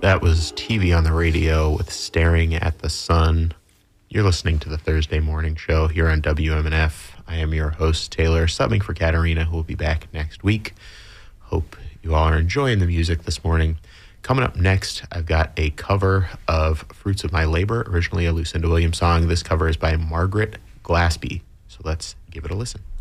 That was TV on the Radio with Staring at the Sun. You're listening to the Thursday Morning Show here on WMNF. I am your host, Taylor, subbing for Katarina, who will be back next week. Hope you all are enjoying the music this morning. Coming up next, I've got a cover of Fruits of My Labor, originally a Lucinda Williams song. This cover is by Margaret Glaspie, so let's give it a listen.